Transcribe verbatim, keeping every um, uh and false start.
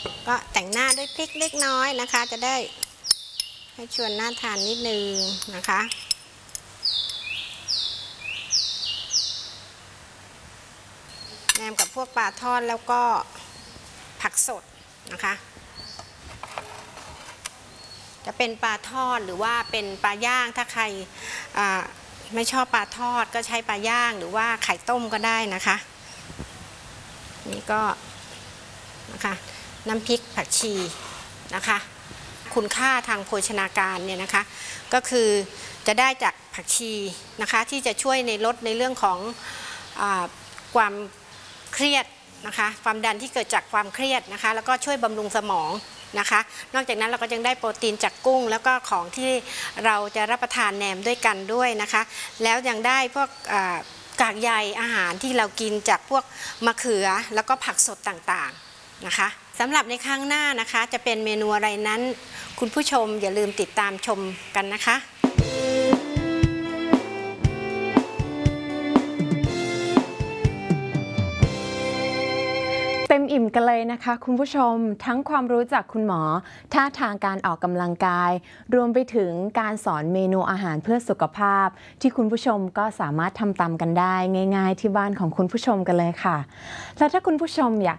ก็แต่งหน้าด้วยพริกเล็กน้อยนะคะจะได้ให้ชวนน่าทานนิดนึงนะคะแหนมกับพวกปลาทอดแล้วก็ผักสดนะคะจะเป็นปลาทอดหรือว่าเป็นปลาย่างถ้าใครไม่ชอบปลาทอดก็ใช้ปลาย่างหรือว่าไข่ต้มก็ได้นะคะนี่ก็นะคะน้ำพริกผักชีนะคะคุณค่าทางโภชนาการเนี่ยนะคะก็คือจะได้จากผักชีนะคะที่จะช่วยในลดในเรื่องของอ่าความเครียดนะคะความดันที่เกิดจากความเครียดนะคะแล้วก็ช่วยบำรุงสมองนะคะนอกจากนั้นเราก็ยังได้โปรตีนจากกุ้งแล้วก็ของที่เราจะรับประทานแหนมด้วยกันด้วยนะคะแล้วยังได้พวกกากใยอาหารที่เรากินจากพวกมะเขือแล้วก็ผักสดต่างๆนะคะสำหรับในครั้งหน้านะคะจะเป็นเมนูอะไรนั้นคุณผู้ชมอย่าลืมติดตามชมกันนะคะเต็มอิ่มกันเลยนะคะคุณผู้ชมทั้งความรู้จากคุณหมอท่าทางการออกกำลังกายรวมไปถึงการสอนเมนูอาหารเพื่อสุขภาพที่คุณผู้ชมก็สามารถทำตามกันได้ง่ายๆที่บ้านของคุณผู้ชมกันเลยค่ะและถ้าคุณผู้ชมอยาก